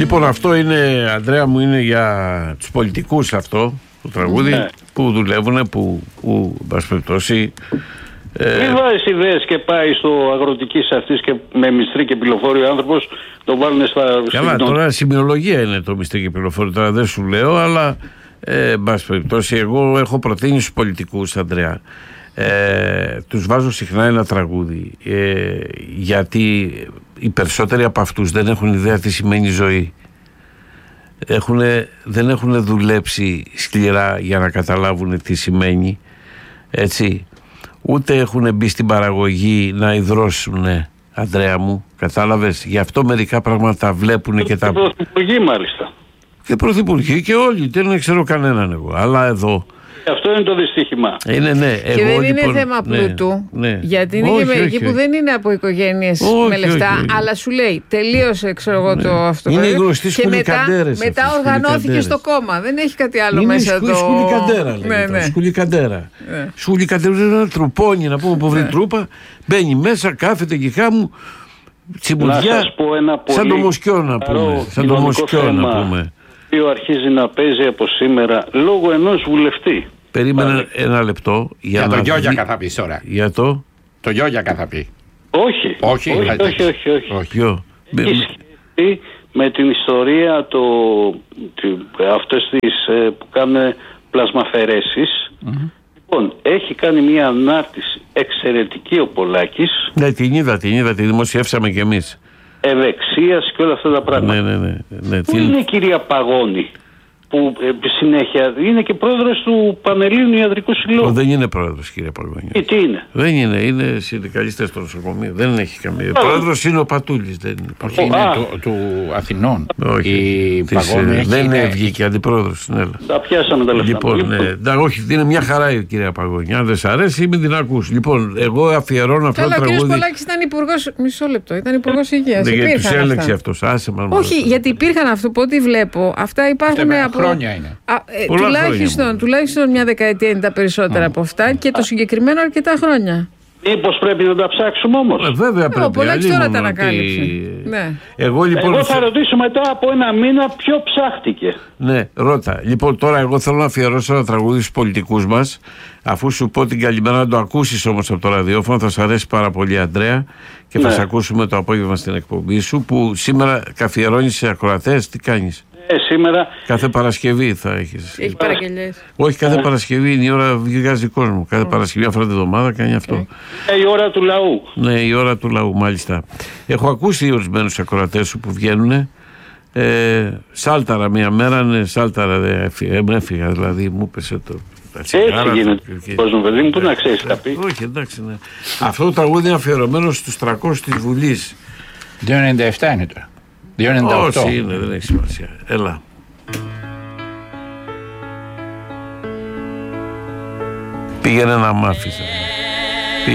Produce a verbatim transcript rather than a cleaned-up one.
Λοιπόν, αυτό είναι, Ανδρέα μου, είναι για τους πολιτικούς αυτό το τραγούδι, ναι, που δουλεύουν, που, που μπας περιπτώσει. Ε... Μην βάζει ιδέες και πάει στο αγροτικής αυτής και με μυστρή και πυλοφόριο άνθρωπος, το βάλουν στα... Καλά, τώρα σημειολογία είναι το μυστρή και πυλοφόριο, τώρα δεν σου λέω, αλλά ε, μπας περιπτώσει, εγώ έχω προτείνει στους πολιτικούς, Ανδρέα, ε, τους βάζω συχνά ένα τραγούδι, ε, γιατί οι περισσότεροι από αυτούς δεν έχουν ιδέα τι σημαίνει ζωή. Έχουνε, δεν έχουν δουλέψει σκληρά για να καταλάβουν τι σημαίνει, έτσι. Ούτε έχουν μπει στην παραγωγή να ιδρώσουν, Ανδρέα μου, κατάλαβες. Γι' αυτό μερικά πράγματα βλέπουν και τα... Πρωθυπουργοί μάλιστα. Και πρωθυπουργοί και όλοι, δεν ξέρω κανέναν εγώ. Αλλά εδώ... Αυτό είναι το δυστύχημα. Είναι, ναι. Και εγώ, δεν λοιπόν, είναι θέμα πλούτου. Ναι, ναι. Γιατί είναι όχι, και μερικοί όχι, που δεν είναι από οικογένειες με λεφτά, όχι, όχι. Αλλά σου λέει τελείωσε, ξέρω εγώ, ναι, το αυτό. Είναι γνωστή σκουλικαντέρες. Και μετά, μετά οργανώθηκε στο κόμμα. Δεν έχει κάτι άλλο είναι μέσα σκου, το. Σκουλικαντέρα. Ναι, ναι. Σκουλικαντέρα. Ναι. Σκουλικαντέρα είναι ένα τρουπόνι, να πούμε, που βρει ναι. τρούπα. Μπαίνει μέσα, κάθεται και χάμου. Τσιμπουδιά. Σαν το Μοσκιό να πούμε. Σαν το Μοσκιό να πούμε. Το αρχίζει να παίζει από σήμερα λόγω ενός βουλευτή. Περίμενε Πάλι. ένα λεπτό. Για, για να το Γιώργια δει... θα πει τώρα. Για το. Το Γιώργια θα πει. Όχι. Όχι, όχι, όχι, όχι, όχι. όχι. Ποιο. Έχει σχετική με την ιστορία το, αυτές τις ε, που κάνουν πλασμαφαιρέσεις. Mm-hmm. Λοιπόν, έχει κάνει μια ανάρτηση εξαιρετική ο Πολάκης. Ναι, την είδα, την είδα, τη δημοσιεύσαμε κι εμείς. Ευεξίας και όλα αυτά τα πράγματα. Ναι, ναι, ναι, ναι. Πού είναι η κυρία Παγώνη, που ε, συνέχεια είναι και πρόεδρος του Πανελλήνιου Ιατρικού Συλλόγου. Δεν είναι πρόεδρος, κυρία Παγώνη. Και τι είναι. Δεν είναι, είναι συνδικαλιστές στο νοσοκομείο. Δεν έχει καμία. Πρόεδρος είναι ο Πατούλης. Δεν είναι, όχι, είναι του, του Αθηνών. Όχι. Η της, ε, δεν είναι βγήκε αντιπρόεδρος. Ναι. Τα πιάσαμε τα λεφτά. Λοιπόν, ναι, ναι, όχι, είναι μια χαρά η κυρία Παγώνη. Αν δεν σ' αρέσει, μην την ακούς. Λοιπόν, εγώ αφιερώνω αυτό το τραγούδι. Ο κ. Πολάκης ήταν υπουργός. Μισό λεπτό. Ήταν υπουργός υγείας. Γιατί τους έλεγξε αυτός. Όχι, γιατί υπήρχαν αυτό που ό,τι βλέπω. Αυτά υπάρχουν από. Χρόνια είναι. Α, ε, τουλάχιστον, τουλάχιστον μια δεκαετία είναι τα περισσότερα mm. από αυτά και το συγκεκριμένο αρκετά χρόνια. Μήπως πρέπει να τα ψάξουμε όμως. Ε, βέβαια πρέπει. Ο Πολάκης τώρα τα ανακάλυψε. Ότι... Ναι. Εγώ, λοιπόν, εγώ θα ρωτήσω μετά από ένα μήνα ποιο ψάχτηκε. Ναι, ρώτα. Λοιπόν, τώρα εγώ θέλω να αφιερώσω ένα τραγούδι στους πολιτικούς μας. Αφού σου πω την καλημέρα, να το ακούσεις όμως από το ραδιόφωνο, θα σ' αρέσει πάρα πολύ, Ανδρέα, και ναι. θα σ' ακούσουμε το απόγευμα στην εκπομπή σου, που σήμερα καθιερώνεις σε ακροατές. Τι κάνεις? Ε, σήμερα... Κάθε Παρασκευή θα έχεις. Έχει παραγγελίες. Όχι, κάθε ε. Παρασκευή είναι η ώρα βγάζει κόσμο. Κάθε mm. Παρασκευή αυτή την εβδομάδα κάνει αυτό. Ε, η ώρα του λαού. Ναι, η ώρα του λαού, μάλιστα. Έχω ακούσει ορισμένους ακροατές σου που βγαίνουν. Ε, σάλταρα μία μέρα, ναι, σάλταρα δεν έφυγα, έφυγα, δηλαδή μου πέσε το. Έτσι γίνεται. Κόσμο, παιδί μου, πού να ξέρεις τα πει. Όχι, εντάξει, ναι. Αυτό το τραγούδι είναι αφιερωμένο στους τριακόσιους της Βουλής. δύο ενενήντα επτά είναι τώρα. δύο ενενήντα οκτώ. Όχι είναι, δεν έχει σημασία. Έλα. Πήγαινε να μ' άφησε.